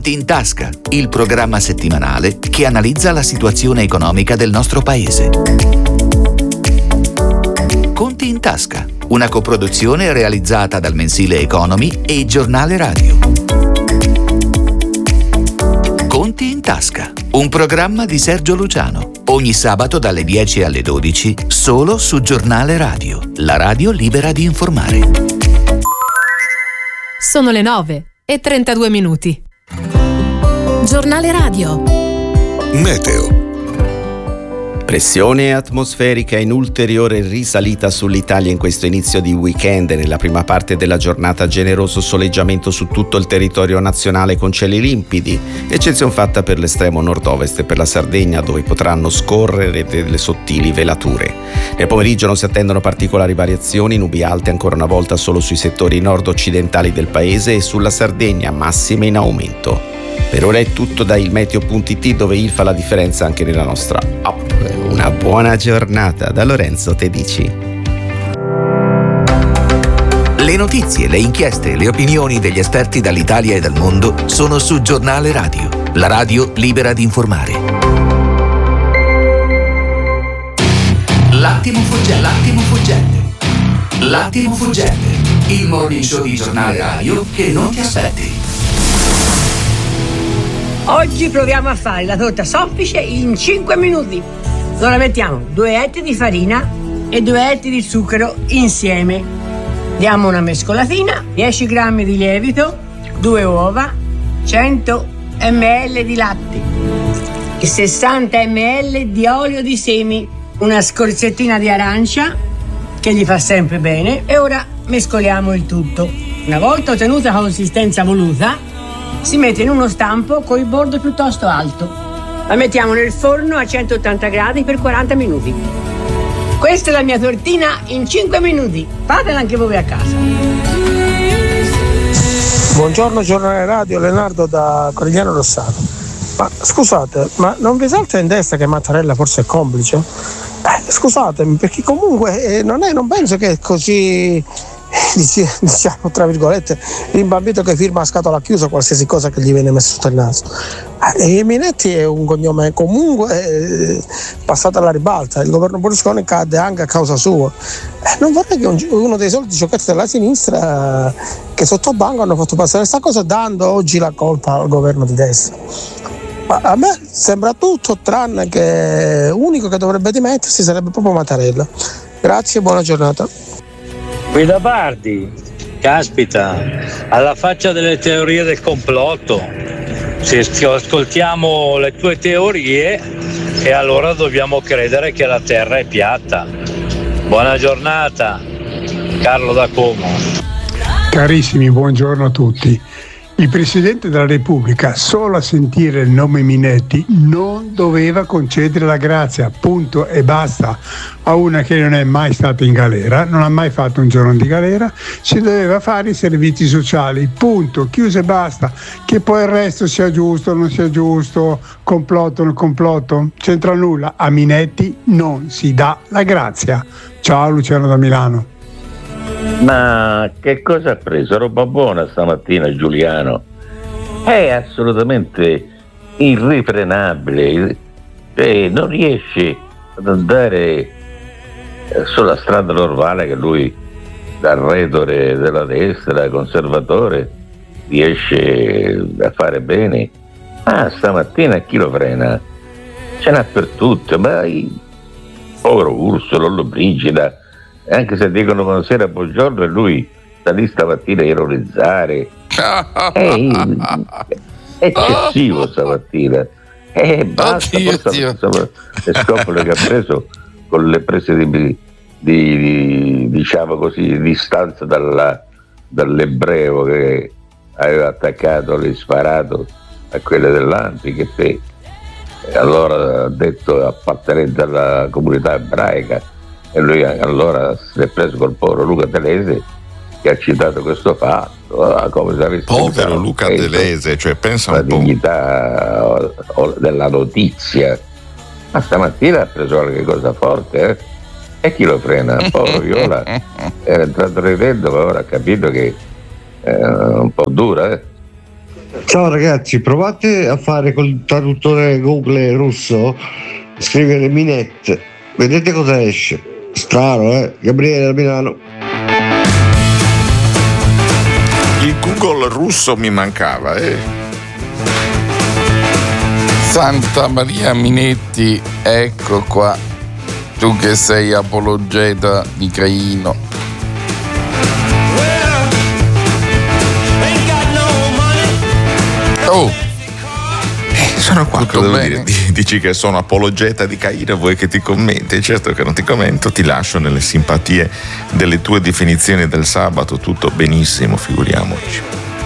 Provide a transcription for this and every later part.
Conti in tasca, il programma settimanale che analizza la situazione economica del nostro paese. Conti in tasca, una coproduzione realizzata dal mensile Economy e Giornale Radio. Conti in tasca, un programma di Sergio Luciano, ogni sabato dalle 10 alle 12, solo su Giornale Radio, la radio libera di informare. Sono le 9:32. Giornale Radio. Meteo. Pressione atmosferica in ulteriore risalita sull'Italia in questo inizio di weekend. Nella prima parte della giornata generoso soleggiamento su tutto il territorio nazionale con cieli limpidi, eccezione fatta per l'estremo nord-ovest e per la Sardegna, dove potranno scorrere delle sottili velature. Nel pomeriggio non si attendono particolari variazioni, nubi alte ancora una volta solo sui settori nord-occidentali del paese e sulla Sardegna, massime in aumento. Per ora è tutto da ilmeteo.it, dove il fa la differenza anche nella nostra app. Una buona giornata da Lorenzo Tedici. Le notizie, le inchieste e le opinioni degli esperti dall'Italia e dal mondo sono su Giornale Radio, la radio libera di informare. L'attimo fuggente, il morning show di Giornale Radio che non ti aspetti. Oggi proviamo a fare la torta soffice in 5 minuti. Allora mettiamo 2 etti di farina e 2 etti di zucchero insieme. Diamo una mescolatina, 10 grammi di lievito, 2 uova, 100 ml di latte e 60 ml di olio di semi, una scorzettina di arancia che gli fa sempre bene, e ora mescoliamo il tutto. Una volta ottenuta la consistenza voluta, si mette in uno stampo con il bordo piuttosto alto. La mettiamo nel forno a 180 gradi per 40 minuti. Questa è la mia tortina in 5 minuti. Fatela anche voi a casa. Buongiorno Giornale Radio, Leonardo da Corigliano Rossano. Ma scusate, ma non vi salta in testa che Mattarella forse è complice? Scusatemi, perché comunque non penso che è così, diciamo tra virgolette, rimbambito che firma a scatola chiusa qualsiasi cosa che gli viene messo sotto il naso. E Minetti è un cognome comunque passato alla ribalta. Il governo Berlusconi cade anche a causa sua. Non vorrei che uno dei soliti giochetti della sinistra che sotto banco hanno fatto passare questa cosa, dando oggi la colpa al governo di destra. Ma a me sembra tutto tranne che unico che dovrebbe dimettersi sarebbe proprio Mattarella. Grazie e buona giornata. Guida Bardi, caspita, alla faccia delle teorie del complotto. Se ascoltiamo le tue teorie, e allora dobbiamo credere che la terra è piatta. Buona giornata, Carlo da Como. Carissimi, buongiorno a tutti. Il Presidente della Repubblica, solo a sentire il nome Minetti, non doveva concedere la grazia, punto e basta, a una che non è mai stata in galera, non ha mai fatto un giorno di galera, si doveva fare i servizi sociali, punto, chiuso e basta. Che poi il resto sia giusto o non sia giusto, complotto o non complotto, c'entra nulla. A Minetti non si dà la grazia. Ciao Luciano da Milano. Ma che cosa ha preso? Roba buona stamattina Giuliano. È assolutamente irrefrenabile, non riesce ad andare sulla strada normale che lui, da retore della destra, conservatore, riesce a fare bene. Ma stamattina chi lo frena? Ce n'ha per tutte, ma povero Urso, Lollobrigida, anche se dicono buonasera, buongiorno, e lui sta lì stamattina a ironizzare. È eccessivo stamattina. Basta, le scopole che ha preso con le prese di diciamo così, di distanza dall'ebreo che aveva attaccato e sparato a quelle dell'Anti, che te allora ha detto appartenente alla comunità ebraica. E lui allora si è preso col povero Luca Delese, che ha citato questo fatto, come se avesse povero Luca Delese, cioè pensa la un po'. dignità della notizia. Ma stamattina ha preso qualche cosa forte, e chi lo frena? Povero Viola era entrato ridendo, ma ora ha capito che è un po' dura. Ciao ragazzi, provate a fare col traduttore Google russo, scrivere Minette, vedete cosa esce. Strano, Gabriele da Milano. Il Google russo mi mancava, Santa Maria Minetti, ecco qua, tu che sei apologeta di Caino. Oh, sono qua. Tutto Cosa bene? devo dire? Dici che sono apologeta di Caino e vuoi che ti commenti? Certo che non ti commento, ti lascio nelle simpatie delle tue definizioni del sabato, tutto benissimo, figuriamoci.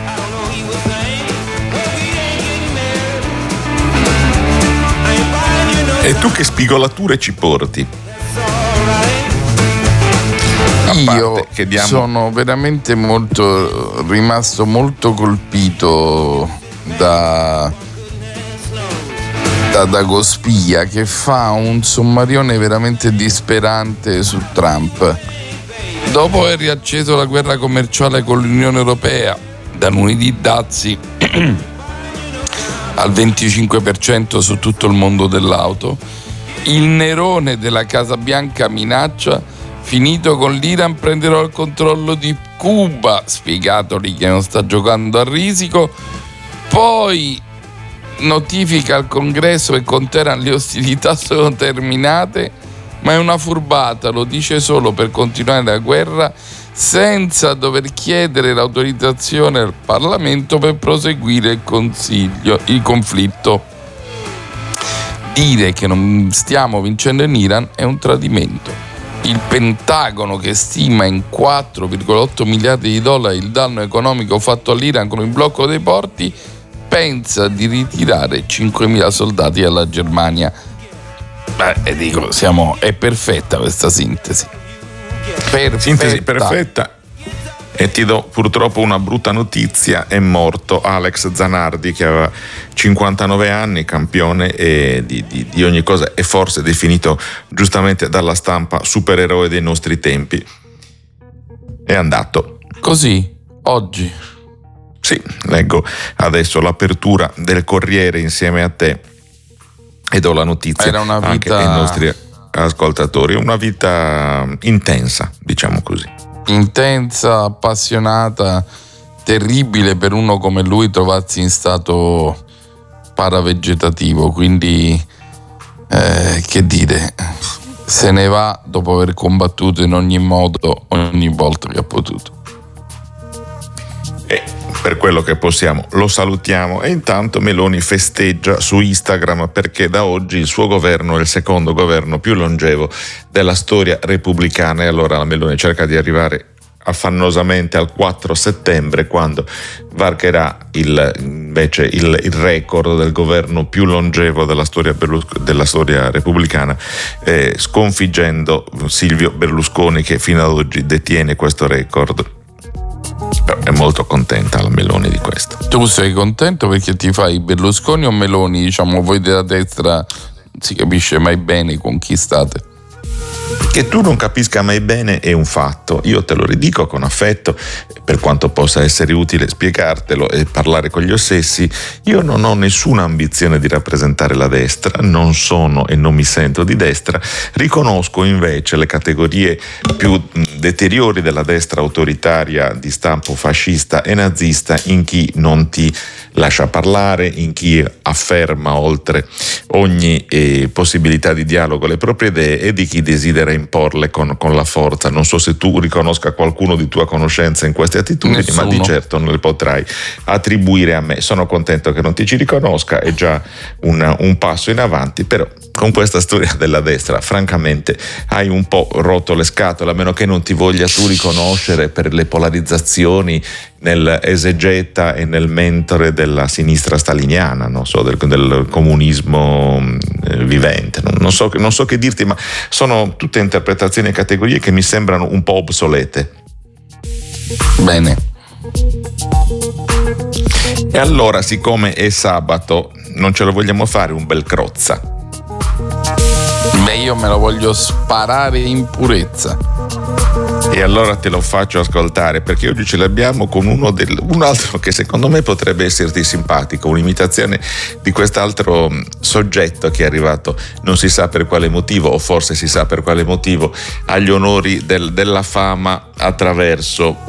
E tu che spigolature ci porti? io sono veramente rimasto molto colpito da Dagospia, che fa un sommarione veramente disperante su Trump. Dopo aver riacceso la guerra commerciale con l'Unione Europea, da lunedì dazi al 25% su tutto il mondo dell'auto, il Nerone della Casa Bianca minaccia: finito con l'Iran prenderò il controllo di Cuba, spiegatoli che non sta giocando a risico. Poi notifica al Congresso che con Teheran le ostilità sono terminate, ma è una furbata, lo dice solo per continuare la guerra senza dover chiedere l'autorizzazione al Parlamento per proseguire il conflitto. Dire che non stiamo vincendo in Iran è un tradimento. Il Pentagono, che stima in 4,8 miliardi di dollari il danno economico fatto all'Iran con il blocco dei porti, pensa di ritirare 5.000 soldati alla Germania. È perfetta questa sintesi. Sintesi perfetta. E ti do purtroppo una brutta notizia: è morto Alex Zanardi, che aveva 59 anni, campione di ogni cosa e forse definito giustamente dalla stampa supereroe dei nostri tempi. È andato. Così, oggi. Sì, leggo adesso l'apertura del Corriere insieme a te e do la notizia. Era una vita... anche ai nostri ascoltatori. Una vita intensa, diciamo così. Intensa, appassionata, terribile per uno come lui trovarsi in stato paravegetativo, quindi che dire, se ne va dopo aver combattuto in ogni modo ogni volta che ha potuto. E per quello che possiamo lo salutiamo. E intanto Meloni festeggia su Instagram perché da oggi il suo governo è il secondo governo più longevo della storia repubblicana, e allora la Meloni cerca di arrivare affannosamente al 4 settembre, quando varcherà invece il record del governo più longevo della storia repubblicana, sconfiggendo Silvio Berlusconi, che fino ad oggi detiene questo record. È molto contenta la Meloni di questo. Tu sei contento perché ti fai Berlusconi o Meloni? Diciamo, voi della destra non si capisce mai bene con chi state. Che tu non capisca mai bene è un fatto, io te lo ridico con affetto, per quanto possa essere utile spiegartelo e parlare con gli ossessi. Io non ho nessuna ambizione di rappresentare la destra, non sono e non mi sento di destra, riconosco invece le categorie più deteriori della destra autoritaria di stampo fascista e nazista, in chi non ti lascia parlare, in chi afferma oltre ogni possibilità di dialogo le proprie idee, e di chi desidera imporle con la forza. Non so se tu riconosca qualcuno di tua conoscenza in queste attitudini. Nessuno. Ma di certo non le potrai attribuire a me. Sono contento che non ti ci riconosca, è già un passo in avanti, però con questa storia della destra francamente hai un po' rotto le scatole, a meno che non ti voglia tu riconoscere per le polarizzazioni nel esegeta e nel mentore della sinistra staliniana, non so, del comunismo vivente, non so che dirti, ma sono tutte interpretazioni e categorie che mi sembrano un po' obsolete. Bene. E allora, siccome è sabato, non ce lo vogliamo fare un bel crozza? Beh, io me lo voglio sparare in purezza. E allora te lo faccio ascoltare, perché oggi ce l'abbiamo con un altro che secondo me potrebbe esserti simpatico, un'imitazione di quest'altro soggetto che è arrivato, non si sa per quale motivo, o forse si sa per quale motivo, agli onori della fama attraverso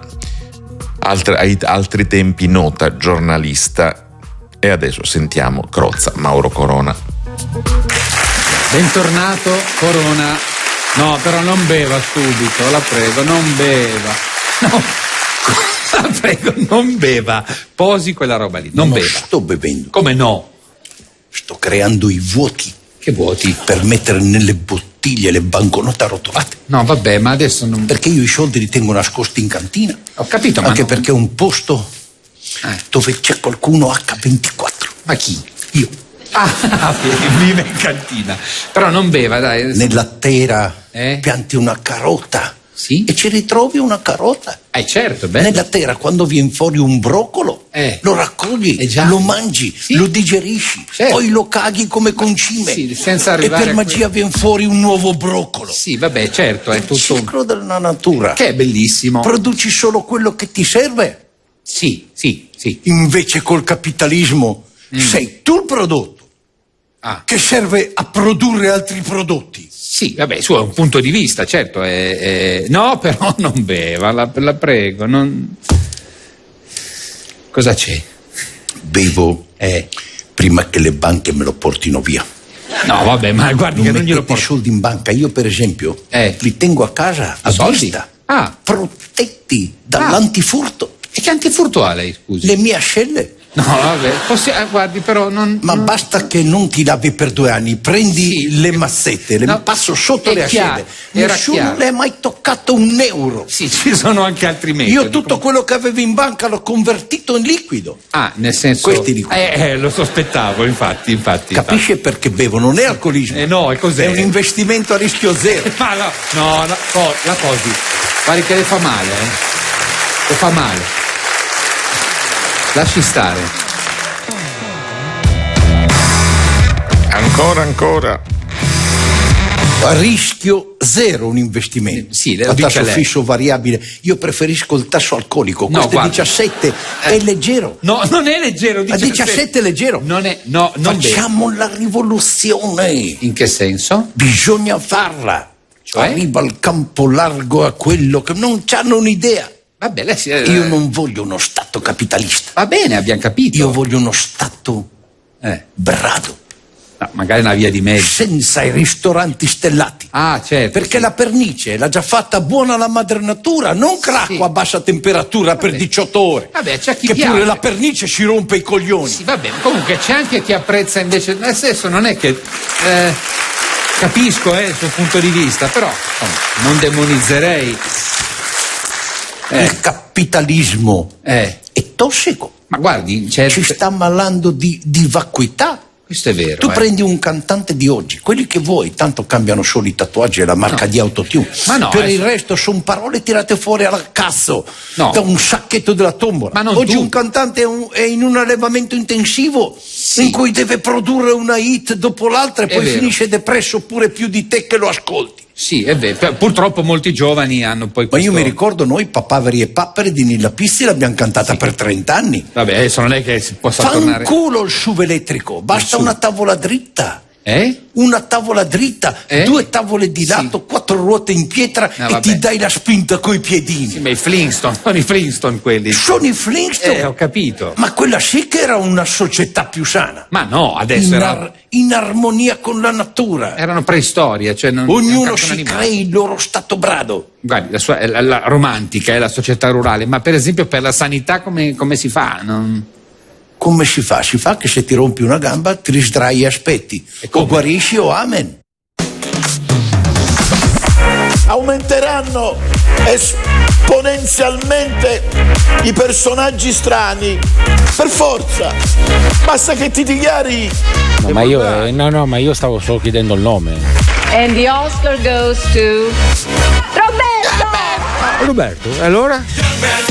ai altri tempi nota giornalista. E adesso sentiamo Crozza, Mauro Corona. Bentornato Corona. No, però non beva subito, la prego, non beva. No, la prego, non beva. Posi quella roba lì, non beva. Sto bevendo. Come no? Sto creando i vuoti. Che vuoti? Per mettere nelle bottiglie le banconote arrotolate. No, vabbè, ma adesso non... Perché io i soldi li tengo nascosti in cantina. Ho capito, ma anche perché è un posto dove c'è qualcuno H24. Ma chi? Io. Vive in cantina. Però non beva, dai. Nella terra pianti una carota. Sì? E ci ritrovi una carota. Certo, bello. Nella terra, quando viene fuori un broccolo, lo raccogli, lo mangi, lo digerisci, poi lo caghi come concime. Sì, senza arrivare e per magia viene fuori un nuovo broccolo. Sì, vabbè, certo, è tutto... Il ciclo della natura. Che è bellissimo. Produci solo quello che ti serve. Sì. Invece col capitalismo sei tu il prodotto che serve a produrre altri prodotti. Sì, vabbè, su è un punto di vista, certo. No, però non beva, la prego. Non... Cosa c'è? Bevo prima che le banche me lo portino via. No, vabbè, ma guardi che non glielo porto. I soldi in banca, io per esempio li tengo a casa a vista, protetti dall'antifurto. E che antifurto ha lei, scusi? Le mie ascelle. No, vabbè, guardi, però non... Ma basta che non ti lavi per 2 anni, prendi le mazzette, le passo sotto le ascelle. Nessuno le ha mai toccato €1. Sì, ci sono anche altri metodi. Io tutto quello che avevo in banca l'ho convertito in liquido. Nel senso... Questi liquidi. Lo sospettavo, infatti. Capisce perché bevo? Non è alcolismo. No, è cos'è? È un investimento a rischio zero. Ma no, la posi. Guardi che le fa male, Le fa male. Lasci stare. Ancora. A rischio zero un investimento. Sì, a tasso fisso variabile. Io preferisco il tasso alcolico. Questo è 17, è leggero. No, non è leggero. 17 è leggero. Non è, no, non facciamo la rivoluzione. In che senso? Bisogna farla. Cioè? Arriva al campo largo a quello che non c'hanno un'idea. Vabbè, io non voglio uno Stato capitalista. Va bene, abbiamo capito. Io voglio uno Stato brado. No, magari una via di mezzo. Senza i ristoranti stellati. Certo. Perché la pernice l'ha già fatta buona la madre natura, non cracco a bassa temperatura per 18 ore. Vabbè, c'è chi che piace. Pure la pernice ci rompe i coglioni. Sì, vabbè, comunque c'è anche chi apprezza invece. Nel senso, non è che. Capisco il suo punto di vista, però non demonizzerei. Il capitalismo è tossico. Ma guardi, ci sta malando di vacuità. Questo è vero. Tu prendi un cantante di oggi, quelli che vuoi, tanto cambiano solo i tatuaggi e la marca di autotune. Ma no, per il resto sono parole tirate fuori al cazzo da un sacchetto della tombola. Ma non oggi un cantante è in un allevamento intensivo in cui deve produrre una hit dopo l'altra e poi finisce depresso pure più di te che lo ascolti. Sì, è vero. Purtroppo molti giovani hanno poi Ma io mi ricordo noi Papaveri e Papperi di Nilla Pizzi l'abbiamo cantata per 30 anni. Vabbè, adesso non è che si possa tornare. Fanculo il SUV elettrico, basta una tavola dritta. Una tavola dritta, 2 tavole di lato, 4 ruote in pietra e ti dai la spinta coi piedini. Sì, ma i Flintstone, sono i Flintstone quelli. Sono i Flintstone? Ho capito. Ma quella sì che era una società più sana. Ma no, adesso era in armonia con la natura. Erano preistoria, cioè ognuno si crea il loro stato brado. Guardi, la romantica è la società rurale, ma per esempio per la sanità come si fa? Come si fa? Si fa che se ti rompi una gamba ti risdrai e aspetti. O guarisci o amen. Aumenteranno esponenzialmente i personaggi strani. Per forza. Basta che ti dichiari. Ma io stavo solo chiedendo il nome. And the Oscar goes to Roberto! Roberto, allora?